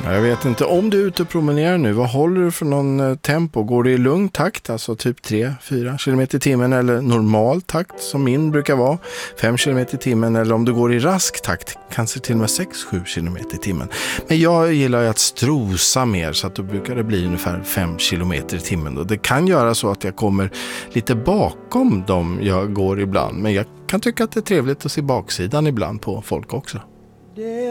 Jag vet inte, om du är ute och promenerar nu, vad håller du för någon tempo? Går det i lugn takt, alltså typ 3-4 km i timmen, eller normal takt som min brukar vara, 5 km i timmen, eller om du går i rask takt, kanske till och med 6-7 km i timmen. Men jag gillar ju att strosa mer, så att då brukar det bli ungefär 5 km i timmen. Och det kan göra så att jag kommer lite bakom dem jag går ibland, men jag kan tycka att det är trevligt att se baksidan ibland på folk också.